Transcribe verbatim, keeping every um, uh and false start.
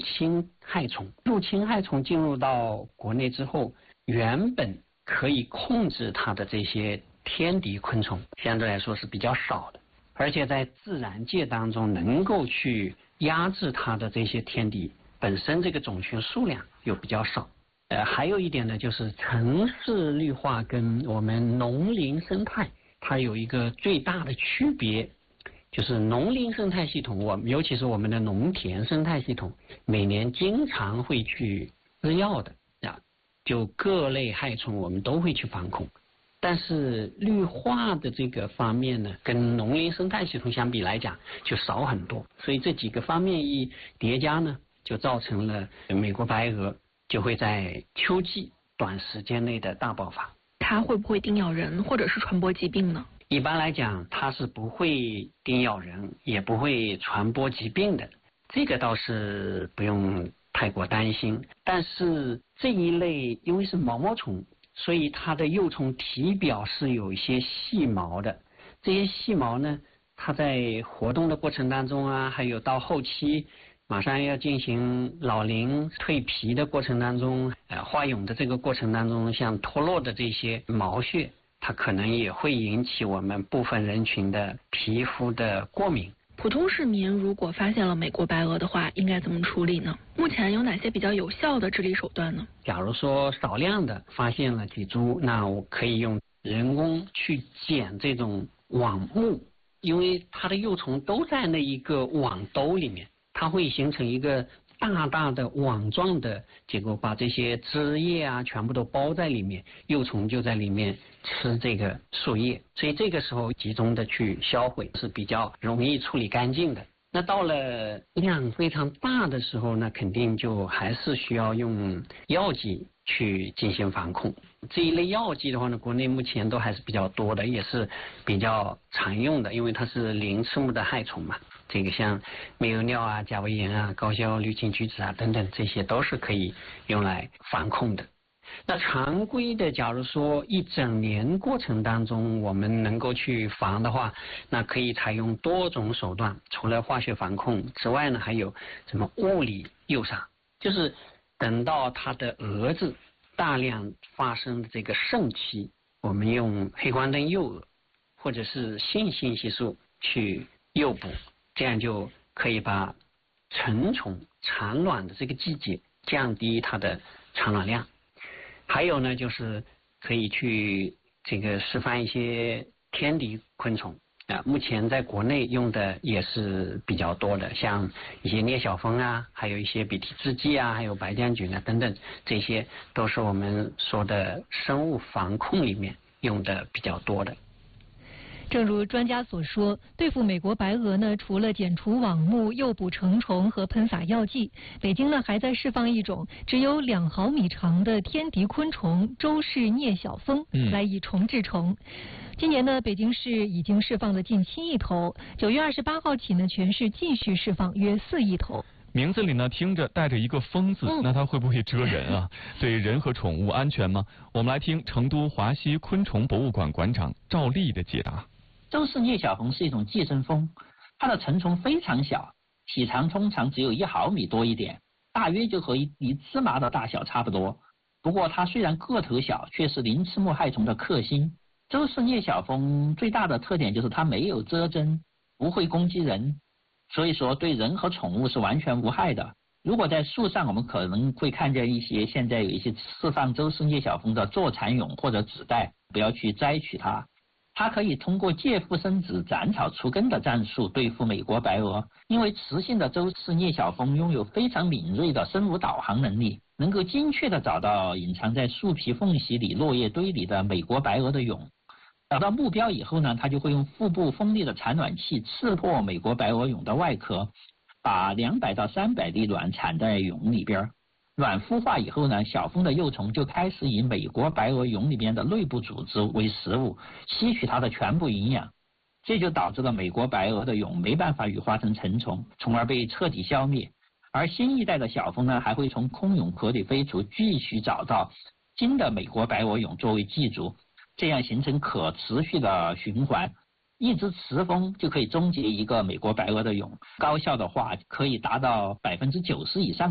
侵害虫。入侵害虫进入到国内之后，原本可以控制它的这些天敌昆虫相对来说是比较少的，而且在自然界当中能够去压制它的这些天敌本身这个种群数量又比较少。呃，还有一点呢，就是城市绿化跟我们农林生态它有一个最大的区别，就是农林生态系统，我们尤其是我们的农田生态系统，每年经常会去施药的啊，就各类害虫我们都会去防控。但是绿化的这个方面呢，跟农林生态系统相比来讲就少很多，所以这几个方面一叠加呢，就造成了美国白蛾就会在秋季短时间内的大爆发。 它会不会叮咬人或者是传播疾病呢？ 一般来讲，它是不会叮咬人，也不会传播疾病的，这个倒是不用太过担心。但是这一类因为是毛毛虫，所以它的幼虫体表是有一些细毛的，这些细毛呢，它在活动的过程当中啊，还有到后期马上要进行老龄蜕皮的过程当中，呃，化蛹的这个过程当中，像脱落的这些毛屑，它可能也会引起我们部分人群的皮肤的过敏。 普通市民如果发现了美国白蛾的话，应该怎么处理呢？目前有哪些比较有效的治理手段呢？ 假如说少量的发现了几株，那我可以用人工去剪这种网目，因为它的幼虫都在那一个网兜里面，它会形成一个大大的网状的结构，把这些枝叶啊全部都包在里面，幼虫就在里面吃这个树叶，所以这个时候集中的去销毁是比较容易处理干净的。那到了量非常大的时候呢，肯定就还是需要用药剂去进行防控。这一类药剂的话呢，国内目前都还是比较多的，也是比较常用的，因为它是鳞翅目的害虫嘛。这个像羋油尿啊、甲维盐啊、高硝氯氰菊酯啊等等，这些都是可以用来防控的。那常规的，假如说一整年过程当中我们能够去防的话，那可以采用多种手段，除了化学防控之外呢，还有什么物理诱杀，就是等到它的蛾子大量发生的这个盛期，我们用黑光灯诱蛾或者是性信息素去诱捕，这样就可以把成虫产卵的这个季节降低它的产卵量。还有呢，就是可以去这个示范一些天敌昆虫啊，目前在国内用的也是比较多的，像一些聂小蜂啊，还有一些鼻涕制剂啊，还有白将菌啊等等，这些都是我们说的生物防控里面用的比较多的。 正如专家所说，对付美国白蛾呢，除了剪除网目、诱捕成虫和喷洒药剂，北京呢还在释放一种只有两毫米长的天敌昆虫周氏聂小蜂，来以虫治虫。今年呢，北京市已经释放了近七亿头，九月二十八号起呢，全市继续释放约四亿头。 名字里呢听着带着一个蜂字，那它会不会蛰人啊？对人和宠物安全吗？我们来听成都华西昆虫博物馆馆长赵丽的解答。 周氏聂小蜂是一种寄生蜂，它的成虫非常小，体长通常只有一毫米多一点，大约就和一粒芝麻的大小差不多。不过它虽然个头小，却是鳞翅目害虫的克星。周氏聂小蜂最大的特点就是它没有蛰针，不会攻击人，所以说对人和宠物是完全无害的。如果在树上，我们可能会看见一些现在有一些释放周氏聂小蜂的坐蚕蛹或者纸袋，不要去摘取它。它可以通过借腹生子、斩草除根的战术对付美国白蛾，因为雌性的周氏聂小蜂拥有非常敏锐的生物导航能力，能够精确地找到隐藏在树皮缝隙里、落叶堆里的美国白蛾的蛹。找到目标以后呢，它就会用腹部锋利的产卵器刺破美国白蛾蛹的外壳，把两百到三百粒卵产在蛹里边。卵孵化以后呢，小蜂的幼虫就开始以美国白蛾蛹里面的内部组织为食物，吸取它的全部营养，这就导致了美国白蛾的蛹没办法羽化成成虫，从而被彻底消灭。而新一代的小蜂呢，还会从空蛹壳里飞出，继续找到新的美国白蛾蛹作为寄主，这样形成可持续的循环。一只雌蜂就可以终结一个美国白蛾的蛹，高效的话可以达到百分之九十以上。